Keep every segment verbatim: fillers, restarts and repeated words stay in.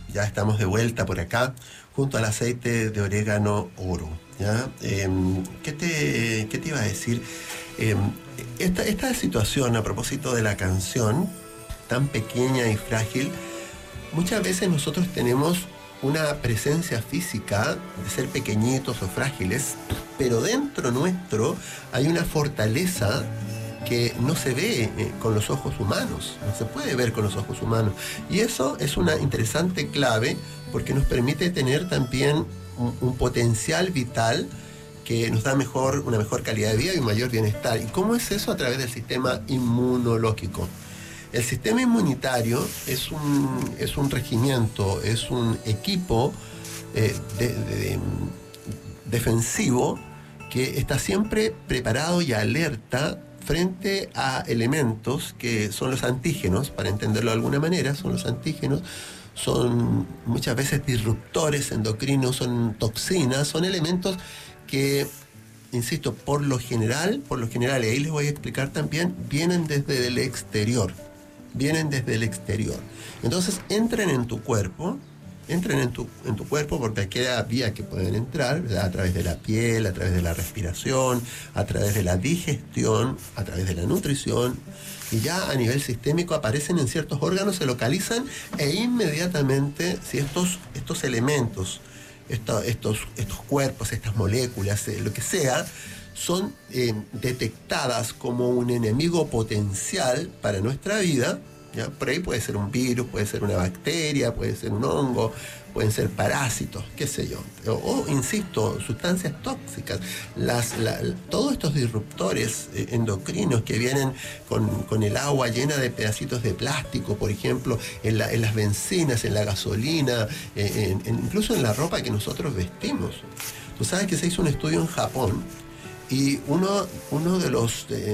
Ya estamos de vuelta por acá junto al aceite de orégano oro. ¿Ya? Eh, ¿qué, te, ¿Qué te iba a decir? Eh, esta, esta situación, a propósito de la canción, tan pequeña y frágil, muchas veces nosotros tenemos una presencia física de ser pequeñitos o frágiles, pero dentro nuestro hay una fortaleza que no se ve eh, con los ojos humanos, no se puede ver con los ojos humanos. Y eso es una interesante clave porque nos permite tener también un, un potencial vital que nos da mejor, una mejor calidad de vida y un mayor bienestar. ¿Y cómo es eso? A través del sistema inmunológico. El sistema inmunitario es un, es un regimiento, es un equipo eh, de, de, de, defensivo que está siempre preparado y alerta frente a elementos que son los antígenos, para entenderlo de alguna manera, son los antígenos, son muchas veces disruptores endocrinos, son toxinas, son elementos que, insisto, por lo general, por lo general, y ahí les voy a explicar también, vienen desde el exterior, vienen desde el exterior. Entonces entran en tu cuerpo, entran en tu, en tu cuerpo por cualquier vía que pueden entrar, ¿verdad? A través de la piel, a través de la respiración, a través de la digestión, a través de la nutrición, y ya a nivel sistémico aparecen en ciertos órganos, se localizan e inmediatamente si estos, estos elementos, estos, estos, estos cuerpos, estas moléculas, eh, lo que sea, son eh, detectadas como un enemigo potencial para nuestra vida, ¿ya? Por ahí puede ser un virus, puede ser una bacteria, puede ser un hongo, pueden ser parásitos, qué sé yo. O, o insisto, sustancias tóxicas. Las, la, todos estos disruptores eh, endocrinos que vienen con, con el agua llena de pedacitos de plástico, por ejemplo, en, la, en las bencinas, en la gasolina, eh, en, en, incluso en la ropa que nosotros vestimos. Tú sabes que se hizo un estudio en Japón y uno, uno de los... Eh,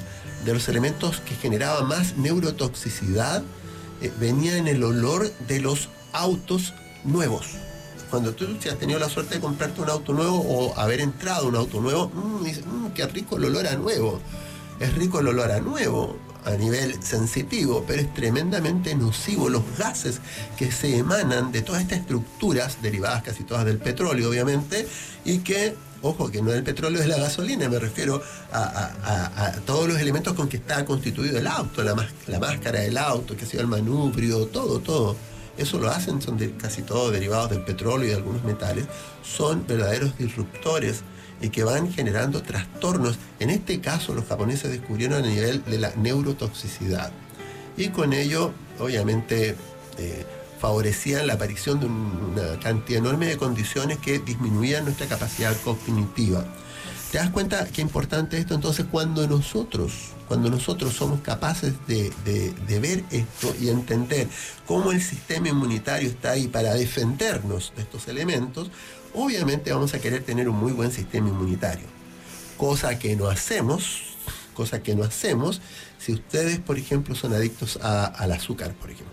de los elementos que generaba más neurotoxicidad eh, venía en el olor de los autos nuevos. Cuando tú si has tenido la suerte de comprarte un auto nuevo o haber entrado a un auto nuevo, mmm, dices, mmm, qué rico el olor a nuevo. Es rico el olor a nuevo a nivel sensitivo, pero es tremendamente nocivo los gases que se emanan de todas estas estructuras, derivadas casi todas del petróleo, obviamente, y que, ojo, que no del petróleo es la gasolina, me refiero a, a, a, a todos los elementos con que está constituido el auto, la, la máscara del auto, que sea el manubrio, todo, todo. Eso lo hacen, son de, casi todos derivados del petróleo y de algunos metales, son verdaderos disruptores y que van generando trastornos. En este caso, los japoneses descubrieron a nivel de la neurotoxicidad. Y con ello, obviamente, eh, favorecían la aparición de un, una cantidad enorme de condiciones que disminuían nuestra capacidad cognitiva. ¿Te das cuenta qué importante es esto? Entonces, cuando nosotros, cuando nosotros somos capaces de, de, de ver esto y entender cómo el sistema inmunitario está ahí para defendernos de estos elementos, obviamente vamos a querer tener un muy buen sistema inmunitario. Cosa que no hacemos, cosa que no hacemos si ustedes, por ejemplo, son adictos a, al azúcar, por ejemplo.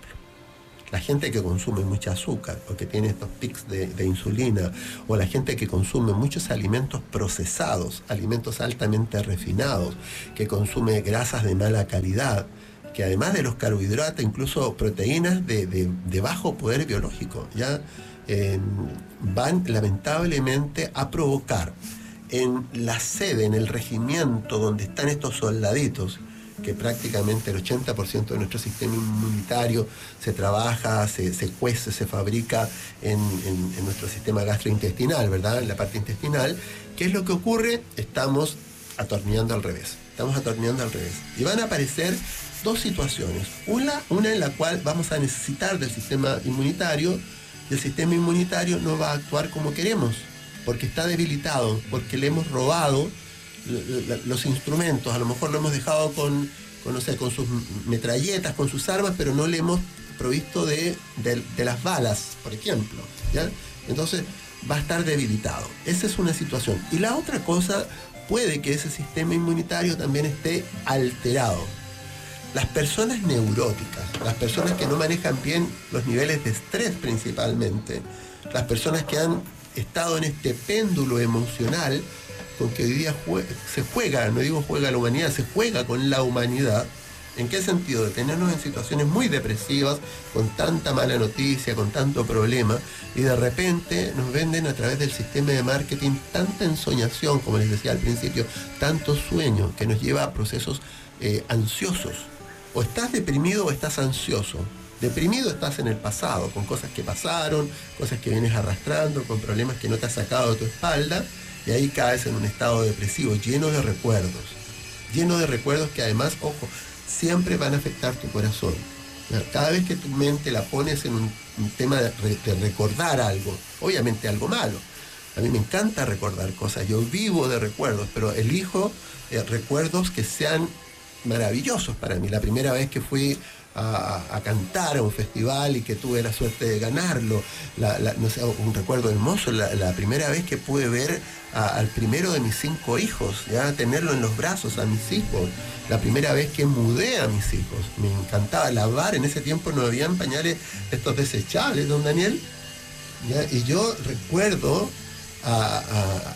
La gente que consume mucho azúcar o que tiene estos pics de, de insulina, o la gente que consume muchos alimentos procesados, alimentos altamente refinados, que consume grasas de mala calidad, que además de los carbohidratos, incluso proteínas de, de, de bajo poder biológico, ya eh, van lamentablemente a provocar en la sede, en el regimiento donde están estos soldaditos, que prácticamente el ochenta por ciento de nuestro sistema inmunitario se trabaja, se, se cuece, se fabrica en, en, en nuestro sistema gastrointestinal, ¿verdad? En la parte intestinal. ¿Qué es lo que ocurre? Estamos atornillando al revés. Estamos atornillando al revés. Y van a aparecer dos situaciones. Una, una en la cual vamos a necesitar del sistema inmunitario, y el sistema inmunitario no va a actuar como queremos, porque está debilitado, porque le hemos robado los instrumentos, a lo mejor lo hemos dejado con, con, no sé, con sus metralletas, con sus armas, pero no le hemos provisto de, de, de las balas, por ejemplo, ¿ya? Entonces va a estar debilitado. Esa es una situación. Y la otra cosa, puede que ese sistema inmunitario también esté alterado. Las personas neuróticas, las personas que no manejan bien los niveles de estrés principalmente, las personas que han estado en este péndulo emocional, con que hoy día jue- se juega, no digo juega la humanidad, se juega con la humanidad, ¿En qué sentido? De tenernos en situaciones muy depresivas, con tanta mala noticia, con tanto problema, y de repente nos venden a través del sistema de marketing tanta ensoñación, como les decía al principio, tanto sueño, que nos lleva a procesos eh, ansiosos. O estás deprimido o estás ansioso. Deprimido estás en el pasado, con cosas que pasaron, cosas que vienes arrastrando, con problemas que no te has sacado de tu espalda, y ahí caes en un estado depresivo, lleno de recuerdos. Lleno de recuerdos que además, ojo, siempre van a afectar tu corazón. Cada vez que tu mente la pones en un, un tema de, re, de recordar algo, obviamente algo malo. A mí me encanta recordar cosas, yo vivo de recuerdos, pero elijo eh, recuerdos que sean maravillosos para mí. La primera vez que fui a, a cantar a un festival y que tuve la suerte de ganarlo, la, la, no sé, un recuerdo hermoso, la, la primera vez que pude ver a, al primero de mis cinco hijos, ya tenerlo en los brazos a mis hijos, la primera vez que mudé a mis hijos, me encantaba lavar, en ese tiempo no habían pañales estos desechables, don Daniel, ¿ya? Y yo recuerdo a, a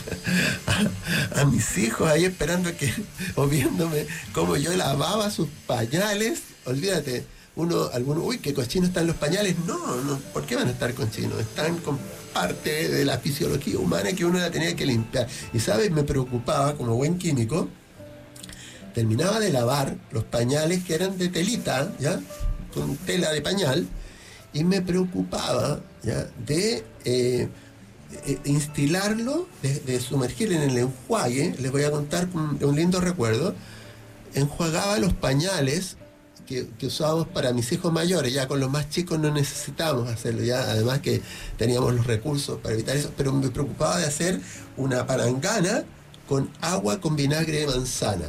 A, a mis hijos ahí esperando que, o viéndome cómo yo lavaba sus pañales. Olvídate, uno, alguno, uy, qué cochinos están los pañales. No, no, ¿por qué van a estar cochinos? Están con parte de la fisiología humana que uno la tenía que limpiar. Y sabes, me preocupaba como buen químico, terminaba de lavar los pañales que eran de telita, ¿ya? Con tela de pañal, y me preocupaba, ¿ya? De eh, instilarlo, de, de sumergir en el enjuague. Les voy a contar un, un lindo recuerdo. Enjuagaba los pañales que, que usábamos para mis hijos mayores. Ya con los más chicos no necesitábamos hacerlo, ya además que teníamos los recursos para evitar eso, pero me preocupaba de hacer una palangana con agua con vinagre de manzana.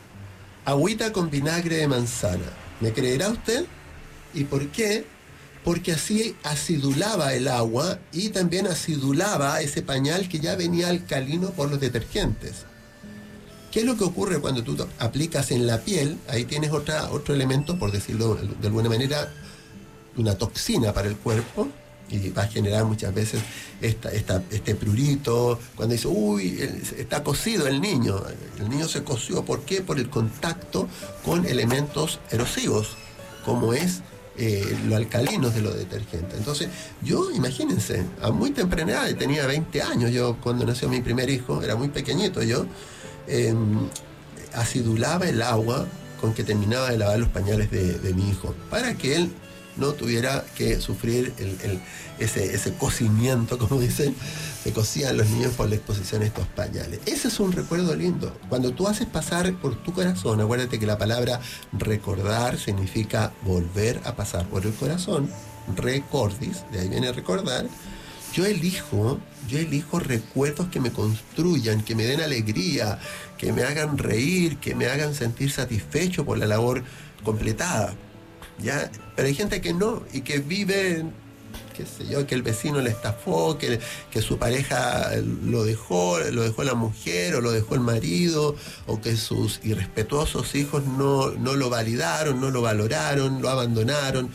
Agüita con vinagre de manzana. ¿Me creerá usted? ¿Y por qué? Porque así acidulaba el agua y también acidulaba ese pañal que ya venía alcalino por los detergentes. ¿Qué es lo que ocurre cuando tú aplicas en la piel? Ahí tienes otra, otro elemento, por decirlo de alguna manera, una toxina para el cuerpo, y va a generar muchas veces esta, esta, este prurito, cuando dice, uy, está cocido el niño. El niño se coció, ¿por qué? Por el contacto con elementos erosivos, como es Eh, lo alcalinos de los detergentes. Entonces, yo, imagínense, a muy temprana edad, tenía veinte años, yo cuando nació mi primer hijo, era muy pequeñito yo, eh, acidulaba el agua con que terminaba de lavar los pañales de, de mi hijo, para que él no tuviera que sufrir el, el, ese, ese cocimiento, como dicen, se cocían los niños por la exposición a estos pañales. Ese es un recuerdo lindo. Cuando tú haces pasar por tu corazón, acuérdate que la palabra recordar significa volver a pasar por el corazón, recordis, de ahí viene recordar. Yo elijo, yo elijo recuerdos que me construyan, que me den alegría, que me hagan reír, que me hagan sentir satisfecho por la labor completada. ¿Ya? Pero hay gente que no, y que vive, qué sé yo, que el vecino le estafó, que, que su pareja lo dejó, lo dejó la mujer o lo dejó el marido, o que sus irrespetuosos hijos no, no lo validaron, no lo valoraron, lo abandonaron.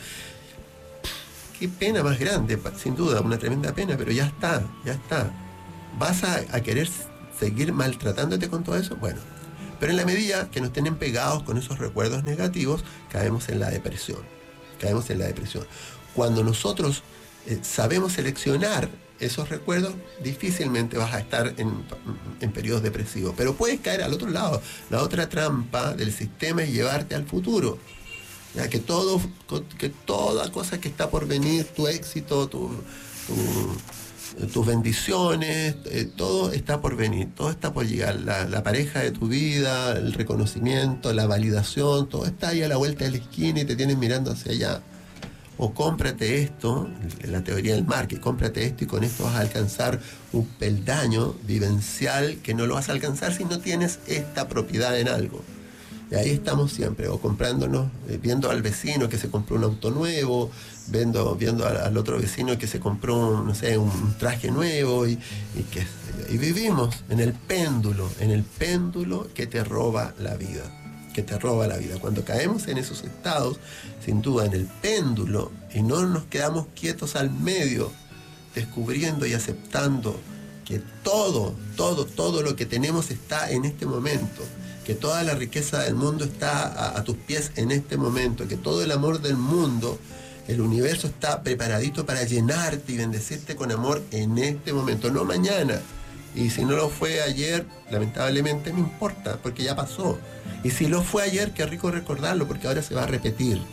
Qué pena más grande, sin duda, una tremenda pena, pero ya está, ya está. ¿Vas a, a querer seguir maltratándote con todo eso? Bueno. Pero en la medida que nos tienen pegados con esos recuerdos negativos, caemos en la depresión. Caemos en la depresión. Cuando nosotros eh, sabemos seleccionar esos recuerdos, difícilmente vas a estar en, en periodos depresivos. Pero puedes caer al otro lado. La otra trampa del sistema es llevarte al futuro. Ya que todo, que toda cosa que está por venir, tu éxito, tu... tu tus bendiciones, eh, todo está por venir, todo está por llegar, la, la pareja de tu vida, el reconocimiento, la validación, todo está ahí a la vuelta de la esquina y te tienen mirando hacia allá. O cómprate esto, la teoría del marketing, cómprate esto y con esto vas a alcanzar un peldaño vivencial que no lo vas a alcanzar si no tienes esta propiedad en algo. Y ahí estamos siempre, o comprándonos, eh, viendo al vecino que se compró un auto nuevo, viendo, viendo al, al otro vecino que se compró un, no sé, un, un traje nuevo, y, y, que, y vivimos en el péndulo, en el péndulo que te roba la vida, que te roba la vida. Cuando caemos en esos estados, sin duda, en el péndulo, y no nos quedamos quietos al medio, descubriendo y aceptando que todo, todo, todo lo que tenemos está en este momento. que toda la riqueza del mundo está a, a tus pies en este momento, que todo el amor del mundo, el universo está preparadito para llenarte y bendecirte con amor en este momento, no mañana. Y si no lo fue ayer, lamentablemente no importa, porque ya pasó. Y si lo fue ayer, qué rico recordarlo, porque ahora se va a repetir.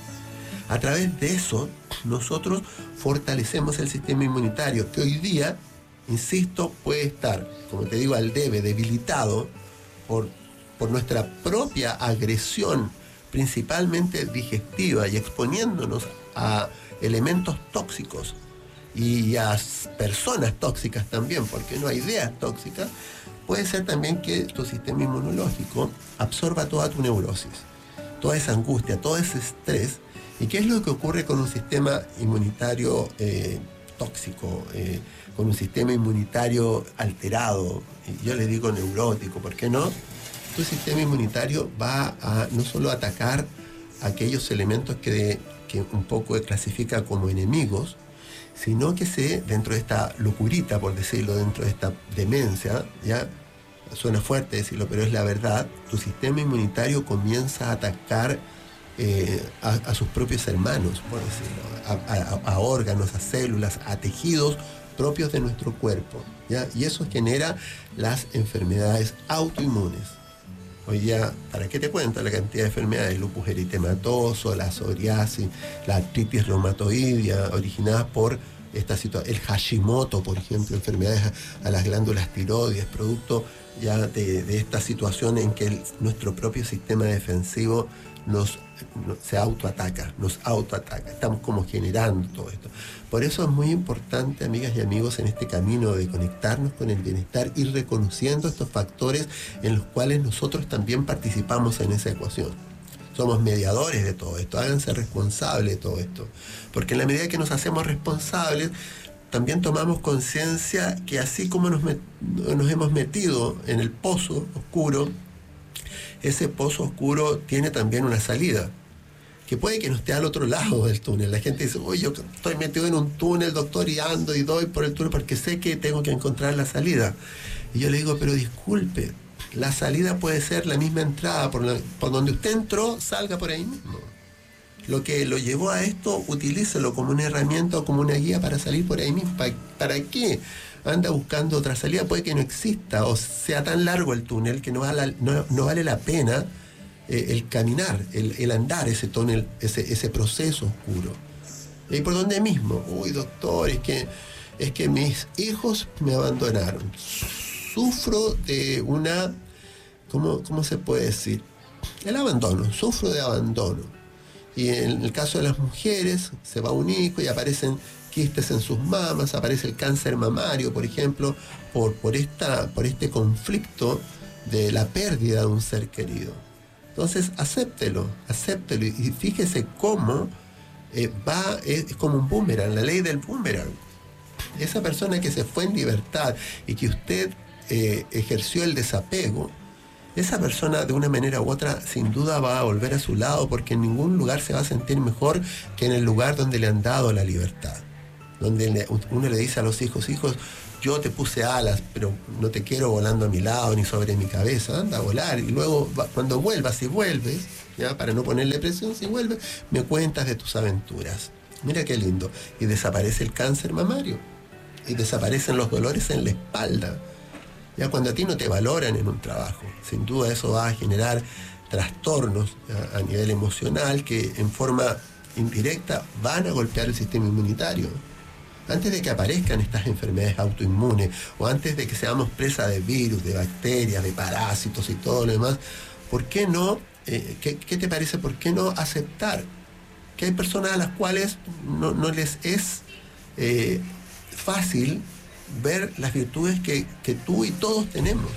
A través de eso, nosotros fortalecemos el sistema inmunitario, que hoy día, insisto, puede estar, como te digo, al debe, debilitado por, por nuestra propia agresión, principalmente digestiva, y exponiéndonos a elementos tóxicos y a personas tóxicas también, porque no hay ideas tóxicas. Puede ser también que tu sistema inmunológico absorba toda tu neurosis, toda esa angustia, todo ese estrés. ¿Y qué es lo que ocurre con un sistema inmunitario eh, tóxico, eh, con un sistema inmunitario alterado? Yo le digo neurótico, ¿por qué no? Tu sistema inmunitario va a no solo atacar aquellos elementos que, que un poco clasifica como enemigos, sino que se, dentro de esta locurita, por decirlo, dentro de esta demencia, ya suena fuerte decirlo, pero es la verdad, tu sistema inmunitario comienza a atacar eh, a, a sus propios hermanos, por decirlo, a, a, a órganos, a células, a tejidos propios de nuestro cuerpo, ¿ya? Y eso genera las enfermedades autoinmunes. Hoy ya, ¿para qué te cuento la cantidad de enfermedades? El lupus eritematoso, la psoriasis, la artritis reumatoidea, originadas por esta situación, el Hashimoto, por ejemplo, enfermedades a, a las glándulas tiroides, producto ya de, de esta situación en que el, nuestro propio sistema defensivo nos, nos se autoataca, nos autoataca. Estamos como generando todo esto. Por eso es muy importante, amigas y amigos, en este camino de conectarnos con el bienestar, ir reconociendo estos factores en los cuales nosotros también participamos en esa ecuación. Somos mediadores de todo esto, háganse responsables de todo esto. Porque en la medida que nos hacemos responsables, también tomamos conciencia que así como nos, met- nos hemos metido en el pozo oscuro, ese pozo oscuro tiene también una salida, que puede que no esté al otro lado del túnel. La gente dice, oye, yo estoy metido en un túnel, doctor, y ando y doy por el túnel porque sé que tengo que encontrar la salida. Y yo le digo, pero disculpe, la salida puede ser la misma entrada, por, la, por donde usted entró, salga por ahí mismo. Lo que lo llevó a esto, utilícelo como una herramienta o como una guía para salir por ahí mismo. ¿Para, para qué? Anda buscando otra salida, puede que no exista, o sea tan largo el túnel que no vale, no, no vale la pena eh, el caminar, el, el andar ese túnel, ese, ese proceso oscuro. ¿Y por dónde mismo? Uy, doctor, es que, es que mis hijos me abandonaron. Sufro de una, ¿cómo, cómo se puede decir? El abandono, sufro de abandono. Y en el caso de las mujeres, se va un hijo y aparecen quistes en sus mamas, aparece el cáncer mamario, por ejemplo, por, por, esta, por este conflicto de la pérdida de un ser querido. Entonces, acéptelo, acéptelo y fíjese cómo eh, va, es, es como un boomerang, la ley del boomerang. Esa persona que se fue en libertad y que usted eh, ejerció el desapego, esa persona de una manera u otra sin duda va a volver a su lado, porque en ningún lugar se va a sentir mejor que en el lugar donde le han dado la libertad. Donde le, uno le dice a los hijos, hijos, yo te puse alas, pero no te quiero volando a mi lado ni sobre mi cabeza, anda a volar. Y luego va, cuando vuelvas, si vuelves, ya para no ponerle presión, si vuelves, me cuentas de tus aventuras. Mira qué lindo. Y desaparece el cáncer mamario. Y desaparecen los dolores en la espalda. Ya cuando a ti no te valoran en un trabajo, sin duda eso va a generar trastornos a, a nivel emocional que en forma indirecta van a golpear el sistema inmunitario. Antes de que aparezcan estas enfermedades autoinmunes o antes de que seamos presa de virus, de bacterias, de parásitos y todo lo demás, ¿por qué no, eh, qué, qué te parece, por qué no aceptar que hay personas a las cuales no, no les es eh, fácil ver las virtudes que, que tú y todos tenemos?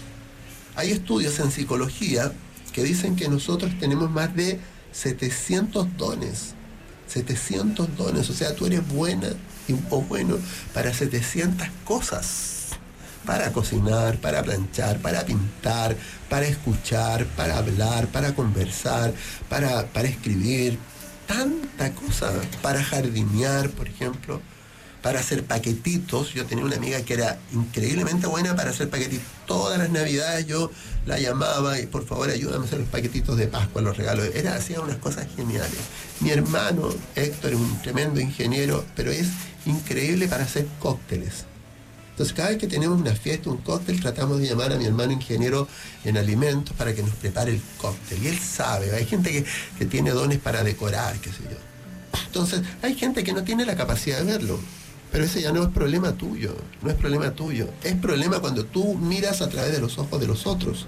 Hay estudios en psicología que dicen que nosotros tenemos más de setecientos dones. setecientos dones, o sea, tú eres buena o bueno para setecientas cosas. Para cocinar, para planchar, para pintar, para escuchar, para hablar, para conversar, para, para escribir. Tanta cosa. Para jardinear, por ejemplo. para hacer paquetitos. Yo tenía una amiga que era increíblemente buena para hacer paquetitos. Todas las navidades yo la llamaba y por favor ayúdame a hacer los paquetitos de Pascua, los regalos. Era, hacía unas cosas geniales. Mi hermano Héctor es un tremendo ingeniero, pero es increíble para hacer cócteles. Entonces cada vez que tenemos una fiesta, un cóctel, tratamos de llamar a mi hermano ingeniero en alimentos para que nos prepare el cóctel. Y él sabe, hay gente que, que tiene dones para decorar, qué sé yo. Entonces hay gente que no tiene la capacidad de verlo. Pero ese ya no es problema tuyo, no es problema tuyo. Es problema cuando tú miras a través de los ojos de los otros.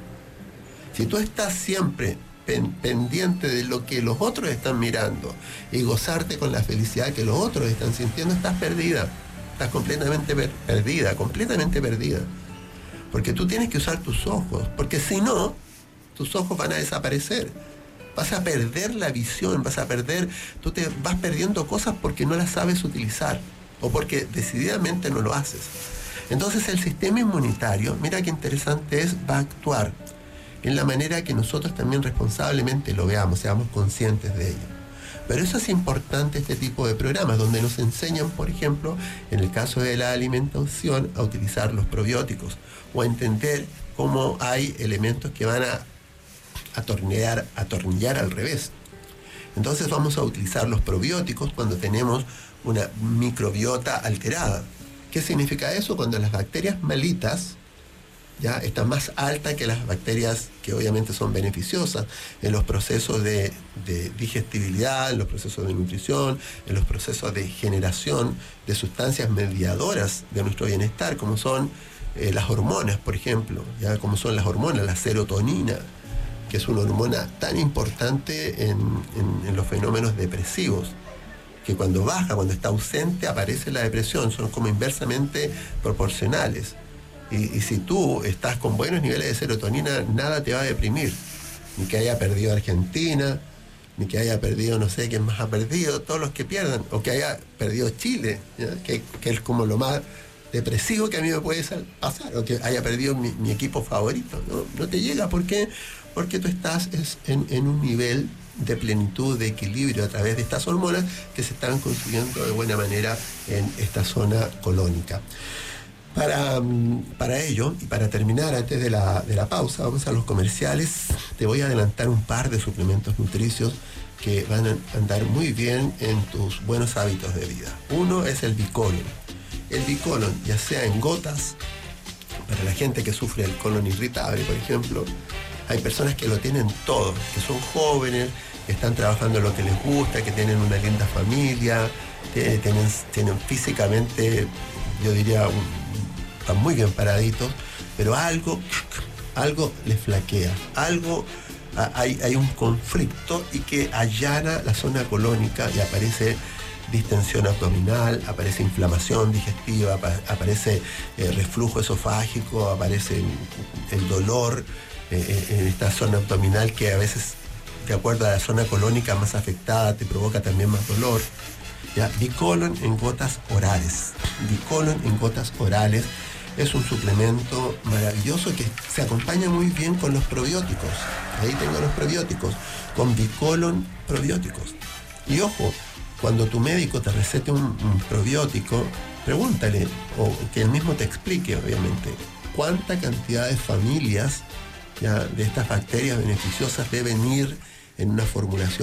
Si tú estás siempre pen, pendiente de lo que los otros están mirando y gozarte con la felicidad que los otros están sintiendo, estás perdida. Estás completamente per, perdida, completamente perdida. Porque tú tienes que usar tus ojos, porque si no, tus ojos van a desaparecer. Vas a perder la visión, vas a perder, tú te vas perdiendo cosas porque no las sabes utilizar. O porque decididamente no lo haces. Entonces el sistema inmunitario, mira qué interesante es, va a actuar en la manera que nosotros también responsablemente lo veamos, seamos conscientes de ello. Pero eso es importante, este tipo de programas, donde nos enseñan, por ejemplo, en el caso de la alimentación, a utilizar los probióticos, o a entender cómo hay elementos que van a atornillar, atornillar al revés. Entonces vamos a utilizar los probióticos cuando tenemos una microbiota alterada. ¿Qué significa eso? Cuando las bacterias malitas ya están más altas que las bacterias que obviamente son beneficiosas en los procesos de, de digestibilidad, en los procesos de nutrición, en los procesos de generación de sustancias mediadoras de nuestro bienestar, como son eh, las hormonas, por ejemplo, ya como son las hormonas, la serotonina, que es una hormona tan importante en, en, en los fenómenos depresivos, que cuando baja, cuando está ausente, aparece la depresión, son como inversamente proporcionales. Y, y si tú estás con buenos niveles de serotonina, nada te va a deprimir. Ni que haya perdido Argentina, ni que haya perdido, no sé quién más ha perdido, todos los que pierdan, o que haya perdido Chile, que, que es como lo más depresivo que a mí me puede pasar, o que haya perdido mi, mi equipo favorito. No, no te llega, ¿por qué? Porque tú estás en, en un nivel de plenitud, de equilibrio a través de estas hormonas que se están construyendo de buena manera en esta zona colónica. Para, para ello, y para terminar antes de la, de la pausa, vamos a los comerciales. Te voy a adelantar un par de suplementos nutricios que van a andar muy bien en tus buenos hábitos de vida. Uno es el bicolon. El bicolon, ya sea en gotas, para la gente que sufre el colon irritable, por ejemplo, hay personas que lo tienen todo, que son jóvenes, que están trabajando en lo que les gusta, que tienen una linda familia, que tienen, tienen físicamente, yo diría, un, están muy bien paraditos, pero algo, algo les flaquea, algo, hay, hay un conflicto y que allana la zona colónica y aparece distensión abdominal, aparece inflamación digestiva, aparece eh, reflujo esofágico, aparece el dolor eh, en esta zona abdominal que a veces, de acuerdo a la zona colónica más afectada, te provoca también más dolor. ¿Ya? Bicolon en gotas orales. Bicolon en gotas orales es un suplemento maravilloso que se acompaña muy bien con los probióticos. Ahí tengo los probióticos, con Bicolon probióticos. Y ojo, cuando tu médico te recete un, un probiótico, pregúntale, o que él mismo te explique, obviamente, cuánta cantidad de familias ya de estas bacterias beneficiosas deben ir en una formulación